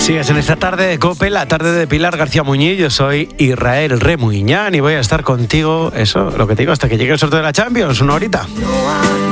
Sigues en esta tarde de COPE, la tarde de Pilar García Muñiz. Yo soy Israel Remuñán y voy a estar contigo, eso, lo que te digo, hasta que llegue el sorteo de la Champions, una horita.